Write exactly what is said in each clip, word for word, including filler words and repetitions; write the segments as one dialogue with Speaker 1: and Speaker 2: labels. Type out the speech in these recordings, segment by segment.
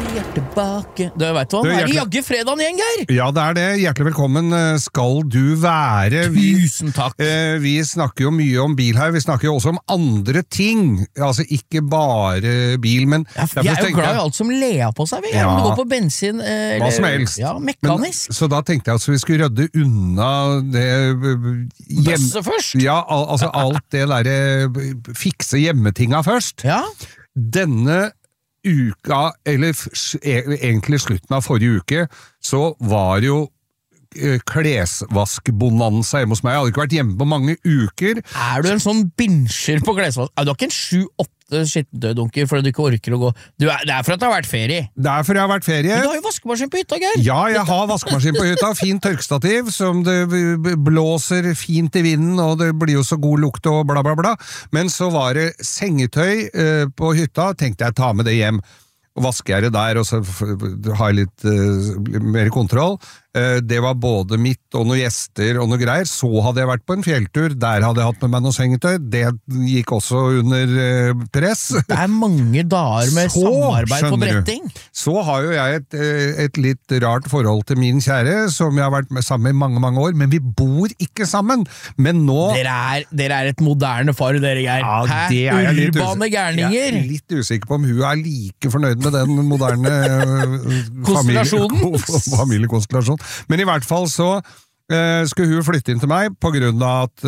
Speaker 1: er tilbake. Du vet hva,
Speaker 2: Du,
Speaker 1: nå er det
Speaker 2: hjertelig-
Speaker 1: jagge fredagen igjen, Geir!
Speaker 2: Ja, det er det. Hjertelig velkommen skal du være. Vi,
Speaker 1: Tusen takk.
Speaker 2: eh, vi snakker jo mye om bil her, vi snakker jo også om andre ting. Altså ikke bare bil, men...
Speaker 1: Ja, vi er jo glad i alt som ler på seg, vi.
Speaker 2: Ja.
Speaker 1: Om det går på bensin, eh,
Speaker 2: Hva
Speaker 1: eller,
Speaker 2: som helst.
Speaker 1: Ja,
Speaker 2: Men,
Speaker 1: mekanisk.
Speaker 2: så da tenkte jeg at vi skulle rydde unna det eh, hjem-
Speaker 1: Bøsse først.
Speaker 2: Ja, al altså alt det der eh, fikse hjemmetinga først.
Speaker 1: Ja.
Speaker 2: Denne uka, eller f- e egentlig slutten av forrige uke, så var jo eh, klesvaskbonanza hjemme hos meg. Jeg hadde ikke vært hjemme på mange uker.
Speaker 1: Er du en sånn binsjer på klesvask? Er du ikke en sju-åtte skittendøddunker fordi du ikke orker å gå? Du er, det er for at det har vært ferie.
Speaker 2: Derfor jeg har vært ferie.
Speaker 1: Men du har jo vaskemaskin på hytta, Geir.
Speaker 2: Ja, jeg har vaskemaskin på hytta, fint tørkestativ, som det b- blåser fint i vinden, og det blir jo så god lukt og bla bla bla. Men så var det sengetøy eh, på hytta, tenkte jeg ta med det hjem. Og vasker jeg det der, og så f- har jeg litt eh, mer kontroll. Eh, det var både mitt og noen gjester og noe greier. Så hadde jeg vært på en fjelltur, der hadde jeg hatt med meg noe sengetøy. Det gikk også under eh, press.
Speaker 1: Det er mange dager med
Speaker 2: Så,
Speaker 1: samarbeid på
Speaker 2: skjønner du.
Speaker 1: bretting.
Speaker 2: Så har jo jeg et, eh, et litt rart forhold til min kjære, som jeg har vært med sammen i mange, mange år, men vi bor ikke sammen. Men nå...
Speaker 1: Dere er, dere er et moderne far, dere, Geir.
Speaker 2: Ja,
Speaker 1: Hæ?
Speaker 2: det er jeg litt
Speaker 1: Urbane
Speaker 2: usikker-
Speaker 1: gærninger.
Speaker 2: Jeg er litt usikker på om hun er like fornøyd med den moderne øh,
Speaker 1: Konstellasjonen.
Speaker 2: familie- familiekonstellasjonen. Men i hvert fall så øh, skulle hun flytte inn til meg på grunn av at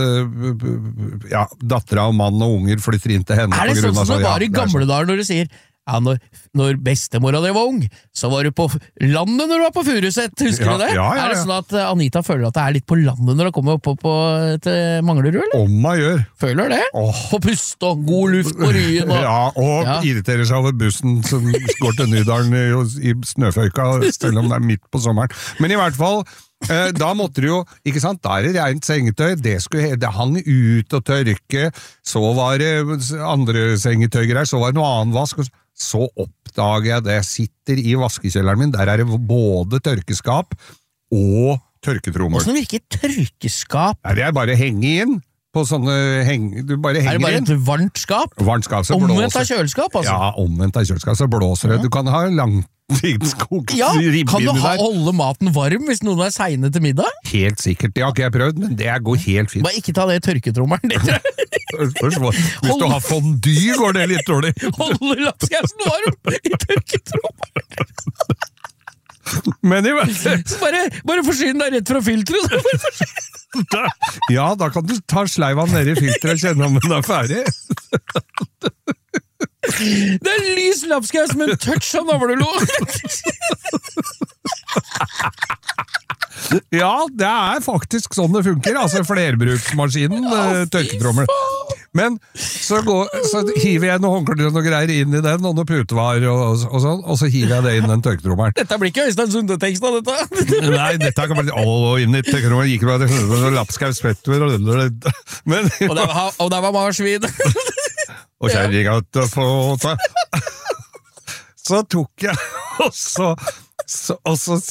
Speaker 2: øh, ja, dattera og mann og unger flytter inn til henne.
Speaker 1: Er det
Speaker 2: på grunn
Speaker 1: sånn
Speaker 2: av-
Speaker 1: som det
Speaker 2: ja,
Speaker 1: var i
Speaker 2: det er
Speaker 1: gamle
Speaker 2: sånn.
Speaker 1: dager når du sier ja, når, når bestemora di var ung, så var du på landet når du var på Furuset, husker
Speaker 2: Ja,
Speaker 1: du det?
Speaker 2: ja, ja,
Speaker 1: Er det
Speaker 2: ja.
Speaker 1: sånn at eh, Anita føler at det er litt på landet når det kommer opp på, på, til Manglerud, eller?
Speaker 2: Om man gjør.
Speaker 1: Føler det?
Speaker 2: Åh.
Speaker 1: På pust og god luft på ryen og...
Speaker 2: Ja, og
Speaker 1: Ja.
Speaker 2: irriterer seg over bussen som går til Nydalen i, i snøføyka, selv om det er midt på sommeren. Men i hvert fall, eh, da måtte det jo, ikke sant, da er det rent sengetøy, det, skulle, det hang ut og tørke, så var det andre sengetøygreier, så var det noe annen vask, og så oppdager jeg det, jeg sitter i vaskekjelleren min, der er det både tørkeskap og tørketrommel.
Speaker 1: Hvordan virker tørkeskap?
Speaker 2: Nei, det er bare henge inn på sånne heng, du bare
Speaker 1: Er det
Speaker 2: henger
Speaker 1: bare
Speaker 2: inn.
Speaker 1: et varmt skap?
Speaker 2: Varmt skap, så
Speaker 1: Omvendt
Speaker 2: blåser.
Speaker 1: av kjøleskap, altså?
Speaker 2: Ja, omvendt av kjøleskap, så blåser det. Du kan ha langtidskokt
Speaker 1: Ja,
Speaker 2: ribbe
Speaker 1: kan du
Speaker 2: inni
Speaker 1: ha,
Speaker 2: der.
Speaker 1: holde maten varm hvis noen er seine til middag?
Speaker 2: Helt sikkert, det har ikke jeg prøvd, men det går helt fint.
Speaker 1: Bare ikke ta det i tørketrommelen. Det tror jeg.
Speaker 2: Spørs hva- Hvis du har fondue, går det litt dårlig.
Speaker 1: Holde lapskausen varm i tørketrommelen.
Speaker 2: Men i hvert fall,
Speaker 1: Så bare, bare forsyn deg rett fra filteret. så bare forsyn.
Speaker 2: ja, da kan du ta sleiva ned i filteret og kjenne om den er ferdig.
Speaker 1: Det er lys lapskaus med en touch av navlelo.
Speaker 2: Ja, det er faktisk sånn det funker, altså flerbruksmaskinen, eh, tørketrommel. Men så, går, så hiver jeg noen håndklær og noe greier inn i den, og noe putevar og, og sånn, og så hiver jeg det inn i den tørketrommelen.
Speaker 1: Dette blir ikke Øystein Sunde-tekst av dette.
Speaker 2: Nei, dette kan bare å, inn i tørketrommelen gikk det bare det lapskaus spetter og men
Speaker 1: Og der var, og der var marsvin.
Speaker 2: og kjæringa til å få ta så tok jeg og så, så og så